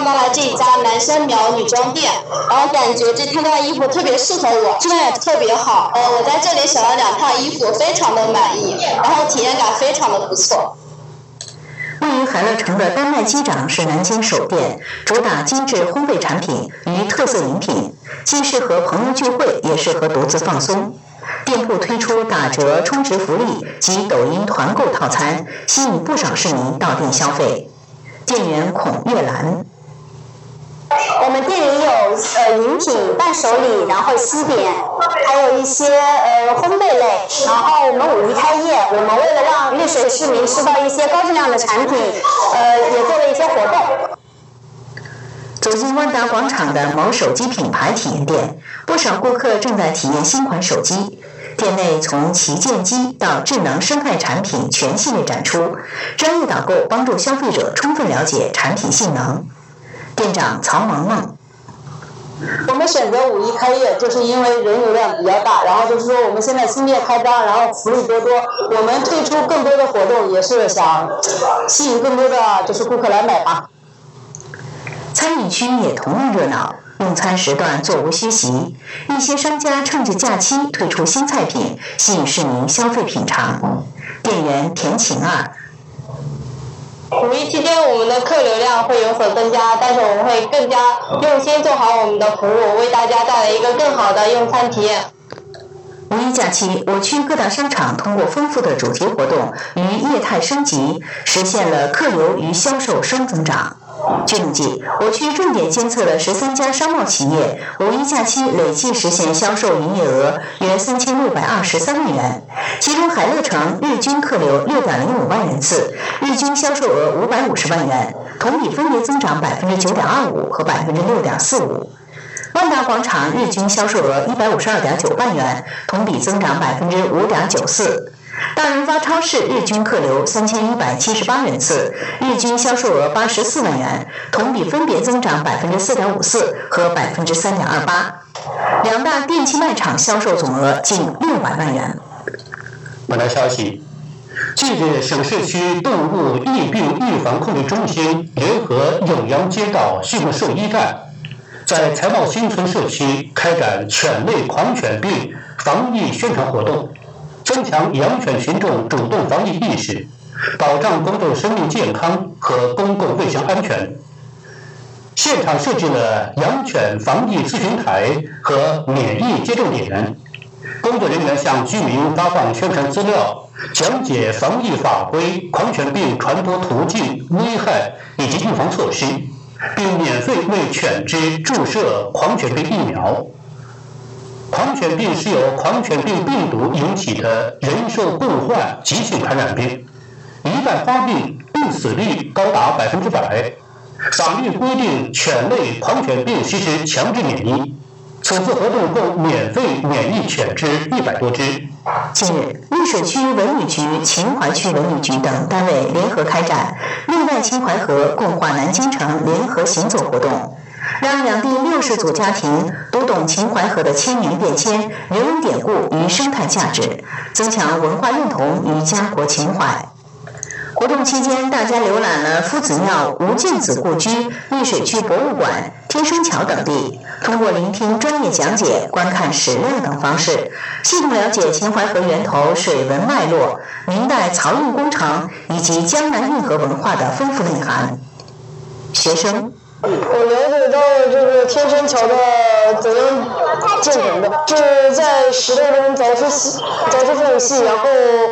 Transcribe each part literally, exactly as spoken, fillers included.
逛到了这一家男生苗女装店，然后感觉这摊家的衣服特别适合我，质量也特别好。呃，我在这里选了两套衣服，非常的满意，然后体验感非常的不错。 位于海乐城的丹麦机长是南京首店，主打精致烘焙产品与特色饮品，既适合朋友聚会，也适合独自放松。店铺推出打折充值福利及抖音团购套餐，吸引不少市民到店消费。店员孔月兰。 我们店里有呃饮品、伴手礼，然后西点，还有一些呃烘焙类。然后我们五一开业，我们为了让丽水市民吃到一些高质量的产品，呃也做了一些活动。 走进万达广场的某手机品牌体验店，不少顾客正在体验新款手机。店内从旗舰机到智能生态产品全系列展出，专业导购帮助消费者充分了解产品性能。店长曹萌萌。 我们选择五一开业，就是因为人流量比较大，然后就是说我们现在新店开张，然后福利多多，我们推出更多的活动，也是想吸引更多的就是顾客来买吧。 餐饮区也同样热闹，用餐时段座无虚席，一些商家趁着假期推出新菜品，吸引市民消费品尝。店员田晴儿。 五一期间，我们的客流量会有所增加，但是我们会更加用心做好我们的服务，为大家带来一个更好的用餐体验。 五一假期，我区各大商场通过丰富的主题活动与业态升级，实现了客流与销售双增长。据统计，我区重点监测了十三家商贸企业，五一假期累计实现销售营业额约三千六百二十三万元，其中海乐城日均客流六点零五万人次，日均销售额五百五十万元，同比分别增长百分之九点二五和百分之六点四五。万达广场日均销售额一百五十二点九万元，同比增长百分之五点九四。大润发超市日均客流三千一百七十八人次，日均销售额八十四万元，同比分别增长百分之四点五四和百分之三点二八。两大电器卖场销售总额近六百万元。 本台消息，近日，省市区动物疫病预防控制中心联合永阳街道畜牧兽医站，在财茂新村社区开展犬类狂犬病防疫宣传活动，增强养犬群众主动防疫意识，保障公众生命健康和公共卫生安全。现场设置了养犬防疫咨询台和免疫接种点，工作人员向居民发放宣传资料，讲解防疫法规、狂犬病传播途径、危害以及预防措施，并免费为犬只注射狂犬病疫苗。狂犬病是由狂犬病病毒引起的人兽共患急性传染病，一旦发病，病死率高达百分之百。法律规定，犬类狂犬病实施强制免疫。此次活动共免费免疫犬只一百多只。 近日，丽水区文旅局、秦淮区文旅局等单位联合开展“内外秦淮河，共话南京城”联合行走活动，让两地六十组家庭读懂秦淮河的千年变迁、人文典故与生态价值，增强文化认同与家国情怀。活动期间，大家浏览了夫子庙、吴敬梓故居、丽水区博物馆、天生桥等地，通过聆听专业讲解、观看史料等方式，系统了解秦淮河源头水文脉络、明代漕运工程以及江南运河文化的丰富内涵。学生。 我了解到这个天生桥的怎样建成的，是在石头中凿出细凿出缝隙，然后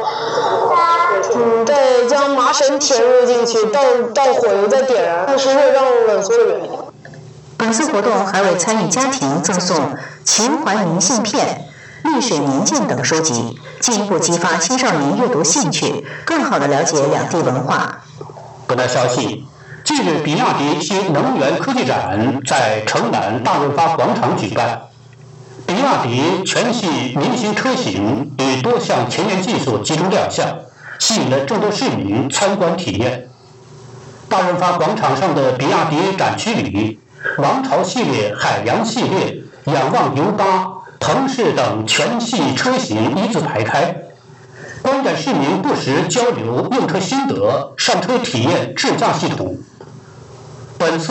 嗯再将麻绳填入进去，到到火油再点燃，这是热胀冷缩的原因。 本次活动还为参与家庭赠送秦淮明信片、丽水年鉴等书籍，进一步激发青少年阅读兴趣，更好地了解两地文化。 本台消息，近日，比亚迪新能源科技展在城南大润发广场举办。比亚迪全系明星车型与多项前沿技术集中亮相，吸引了众多市民参观体验。大润发广场上的比亚迪展区里，王朝系列、海洋系列、仰望 U 八、腾势等全系车型一字排开。观展市民不时交流用车心得，上车体验智驾系统。本次